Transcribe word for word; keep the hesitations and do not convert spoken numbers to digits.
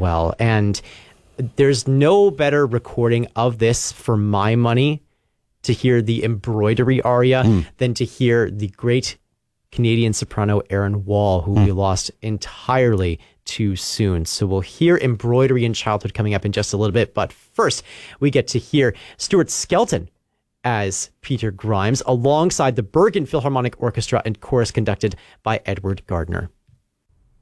well. And there's no better recording of this, for my money, to hear the embroidery aria mm. than to hear the great Canadian soprano Erin Wall, who mm. we lost entirely too soon. So we'll hear Embroidery in Childhood coming up in just a little bit. But first, we get to hear Stuart Skelton as Peter Grimes, alongside the Bergen Philharmonic Orchestra and chorus conducted by Edward Gardner.